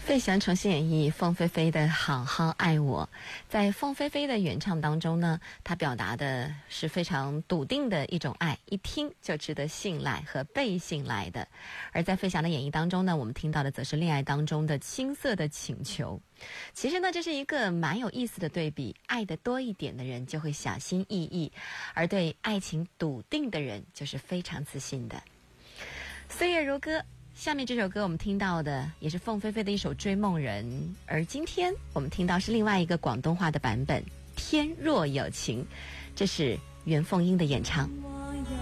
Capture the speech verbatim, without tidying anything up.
费翔重新演绎凤飞飞的《好好爱我》。在凤飞飞的原唱当中呢，她表达的是非常笃定的一种爱，一听就值得信赖和被信赖的。而在费翔的演绎当中呢，我们听到的则是恋爱当中的青涩的请求。其实呢，这是一个蛮有意思的对比，爱得多一点的人就会小心翼翼，而对爱情笃定的人就是非常自信的。岁月如歌，下面这首歌我们听到的也是凤飞飞的一首《追梦人》，而今天我们听到是另外一个广东话的版本《天若有情》，这是袁凤英的演唱。